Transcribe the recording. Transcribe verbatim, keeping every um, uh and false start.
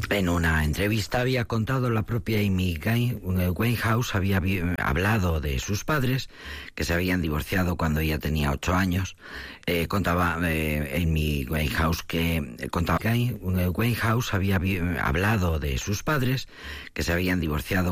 En una entrevista había contado la propia Amy Winehouse, había hablado de sus padres, que se habían divorciado cuando ella tenía ocho años. Eh, contaba eh, Amy Winehouse que contaba Winehouse había hablado de sus padres, que se habían divorciado